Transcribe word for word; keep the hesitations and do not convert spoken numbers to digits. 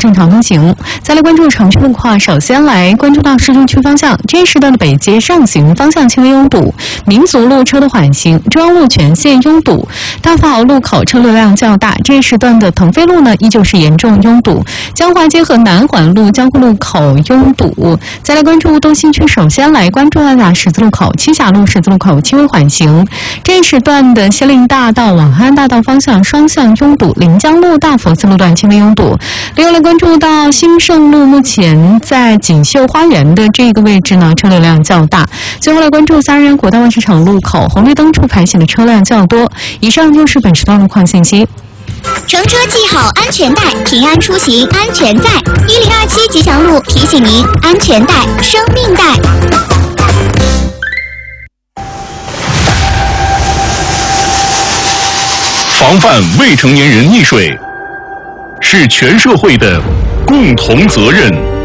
正常通行。再来关注城区路况，首先来关注到市中区方向，这一时段的北街上行方向轻微拥堵，民族路车的缓行，中央路全线拥堵，大富豪路口车流量较大，这一时段的腾飞路呢依旧是严重拥堵，江华街和南环路江湖路口拥堵。再来关注东新区，首先来关注到十字路口、栖霞路十字路口轻微缓行，这一时段的仙林大道往安大道方向双向拥堵，临江路大佛寺路段轻微拥堵。另外来关注到兴盛路，目前在锦绣花园的这个位置呢，车流量较大。最后来关注三人国道万市场路口红绿灯处排行的车辆较多。以上就是本时段路况信息。 乘车系好安全带，平安出行安全在。一零二七吉祥路提醒您：安全带，生命带。 防范未成年人溺水是全社会的共同责任。